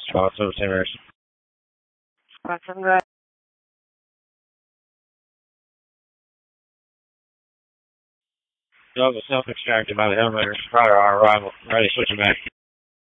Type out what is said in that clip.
Charles Silver Timbers. Dog was self-extracted by the elevator prior to our arrival. Ready, switching back.